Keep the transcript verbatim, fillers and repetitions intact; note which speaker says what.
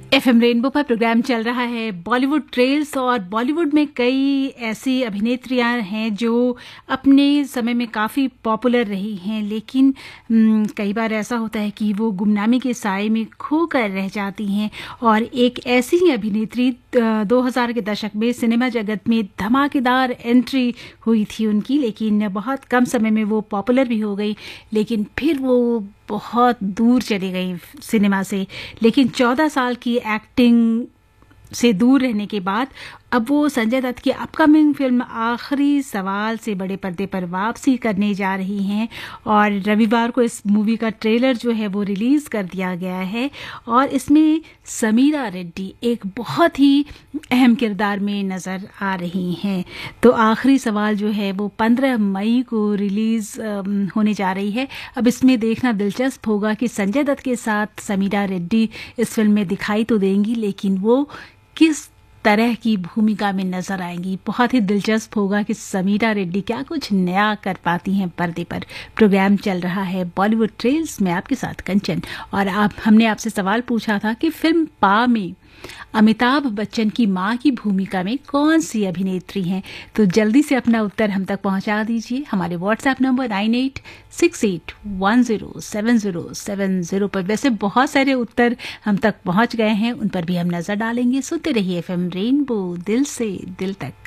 Speaker 1: FM rainbow पर programme चल रहा है बॉलीवुड ट्रेल्स, और बॉलीवुड में कई ऐसी अभिनेत्रियां हैं जो अपने समय में काफ़ी पॉपुलर रही हैं, लेकिन न, कई बार ऐसा होता है कि वो गुमनामी के साए में खोकर रह जाती हैं। और एक ऐसी ही अभिनेत्री दो हज़ार के दशक में सिनेमा जगत में धमाकेदार एंट्री हुई थी उनकी, लेकिन बहुत कम समय में वो पॉपुलर भी हो गई, लेकिन फिर वो बहुत दूर चली गई सिनेमा से। लेकिन चौदह साल की एक्टिंग से दूर रहने के बाद अब वो संजय दत्त की अपकमिंग फिल्म आखिरी सवाल से बड़े पर्दे पर वापसी करने जा रही हैं, और रविवार को इस मूवी का ट्रेलर जो है वो रिलीज कर दिया गया है। और इसमें समीरा रेड्डी एक बहुत ही अहम किरदार में नज़र आ रही हैं। तो आखिरी सवाल जो है वो पंद्रह मई को रिलीज होने जा रही है। अब इसमें देखना दिलचस्प होगा कि संजय दत्त के साथ समीरा रेड्डी इस फिल्म में दिखाई तो देंगी, लेकिन वो किस तरह की भूमिका में नजर आएंगी। बहुत ही दिलचस्प होगा कि समीरा रेड्डी क्या कुछ नया कर पाती हैं पर्दे पर। प्रोग्राम चल रहा है बॉलीवुड ट्रेल्स में, आपके साथ कंचन। और आप हमने आपसे सवाल पूछा था कि फिल्म पा में अमिताभ बच्चन की मां की भूमिका में कौन सी अभिनेत्री हैं, तो जल्दी से अपना उत्तर हम तक पहुंचा दीजिए हमारे WhatsApp number nine eight six eight one zero seven zero seven zero पर। वैसे बहुत सारे उत्तर हम तक पहुंच गए हैं, उन पर भी हम नजर डालेंगे। सुनते रहिए एफएम रेनबो, दिल से दिल तक।